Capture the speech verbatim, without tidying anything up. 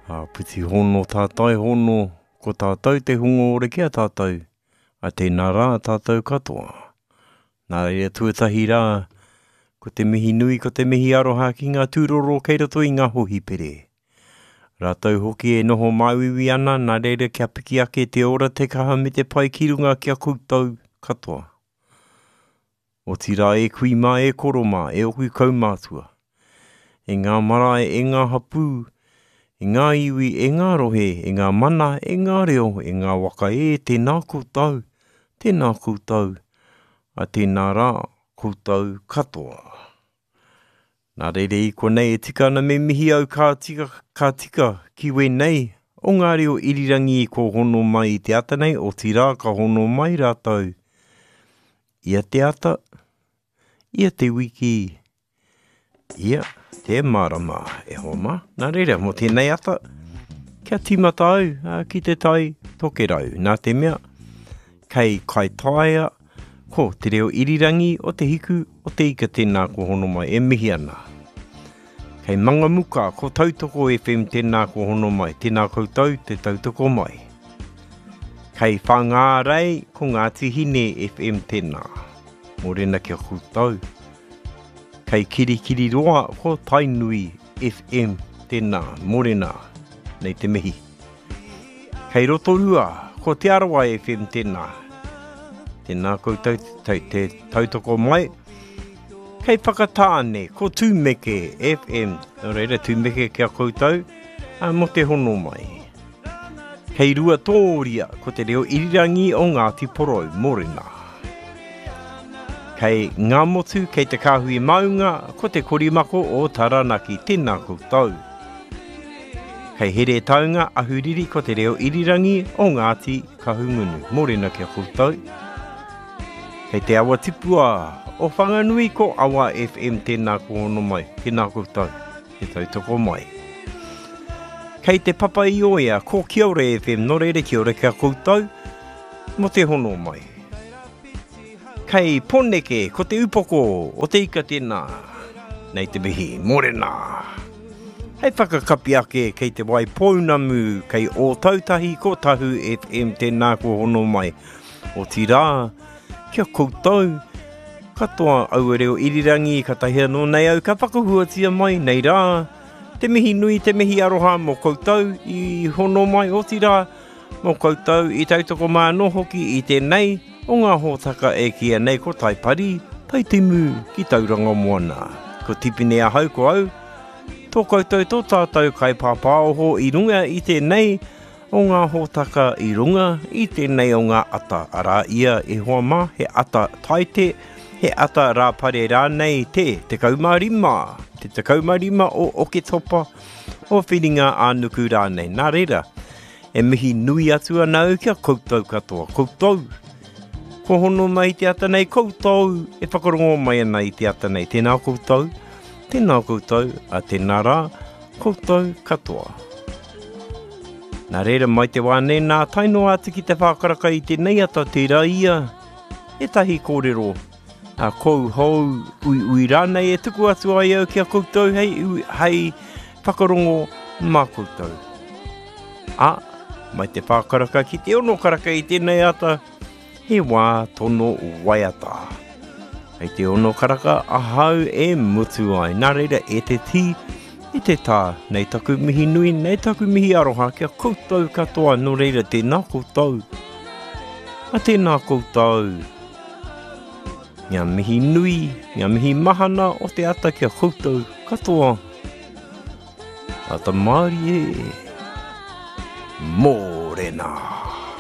A puti hono tātai hono, ko tātou te hungo ore kia tātou, a tēnā rā tātou katoa. Nā rea tuatahi rā, ko te mihi nui, ko te mihi aroha ki ngā tūroro kei roto i ngā hohi pere. Rātou hoki e noho maiwiwi ana, nā reira kia piki ake te ora te kaha me te pai ki runga kia koutou katoa. O tira e kui mā e koro mā, e okui kaumātua. E ngā marae, e ngā hapū, e ngā iwi, e ngā rohe, e ngā mana, e ngā reo, e ngā waka e tēnā koutou, tēnā koutou, a tēnā rā koutou katoa. Nā reire i konei e tika ana me mihi au kā tika, kā tika ki we nei, o ngā reo irirangi i ko hono mai i te ata nei, o tira ka hono mai rātou. Ia te ata, ia te wiki, ia te marama e homa. Nā reira, mo tēnei ata, kia timata au, uh, ki te tai toke rau. Nā te mea, kei kai taia, ko te reo irirangi o te hiku, o te ika tēnā ko hono mai, e mihi ana. Kei manga muka, ko tautoko F M tēnā ko hono mai, tēnā koutou te tautoko mai. Kei whangā rei, ko Ngāti Hine F M tēnā, morena kia koutou. Kei kiri kiri roa, ko Tainui F M tēnā, morena, nei te mihi. Kei Rotorua, ko Te Arawa F M tēnā, tēnā koutou te, te tautoko mai. Kei Whakatāne, ko Tūmeke F M, no reira Tūmeke kia koutou, a mo te hono mai. Kei Ruatoria, ko te reo irirangi o Ngāti Porou, morena. Kei Ngā Motu, kei te kāhui maunga, ko te korimako o Taranaki, tēnā koutou. Kei Here Taunga, ahuriri, ko te reo irirangi o Ngāti Kahungunu, morena kia koutou. Kei te awa tipua o Whanganui, ko Awa F M tēnā ko ono mai, tēnā koutou, te tautoko mai. Kei te Papa Ioia, ko Kiore F M, no reire Kiore kia koutou, mo te hono mai. Kei Poneke, ko te upoko, o te ika tēnā, nei te mihi, morena. Hei whakakapi ake, kei te wai Pounamu, kei o Tautahi, ko Tahu F M tēnā ko hono mai. O tira, kia koutou, katoa au reo irirangi, ka tahi anō nei au, ka whakahuatia mai, nei rā. Te mihi nui, te mihi aroha mo koutou, i hono mai, o tira, mo koutou, i tautoko mā no hoki, i tēnei, o ngā hōtaka e kia nei ko taipari, taitimu ki tauranga moana. Ko tipine a hau ko au, tō koutou tō tātou kai pāpāoho i runga i tēnei, o ngā hōtaka i runga, i tēnei o ngā ata. Arā ia e hoa mā, he ata taite, he ata rā pare rā nei te, te kaumarima, te te kaumarima o oke topa, o whiringa ānuku rā nei. Nā reira, e mihi nui atu anau kia koutou katoa, koutou. Ko hono mai te ata nei koutou, e whakarongo mai ana i te ata nei. Tēnā koutou, tēnā koutou, a tēnā rā, koutou katoa. Nā reira mai te wāne, nā taino atu ki te whakaraka i tēnei ata te raia, e tahi kōrero. A kou hou, ui ui rānei, e tuku atu ai au kia koutou, hei, ui, hei whakarongo mā koutou. A, mai te whakaraka ki te ono karaka i tēnei ata, he wā tono waiata. Hei te ono karaka, ahau e mutu ai. Nā reira e te ti, e te tā. Nei taku mihi nui, nei taku mihi aroha, kia koutou katoa. No reira tēnā koutou. A tēnā koutou. Ngā mihi nui, ngā mihi mahana o te ata kia koutou katoa. Ata Māori e. Morena.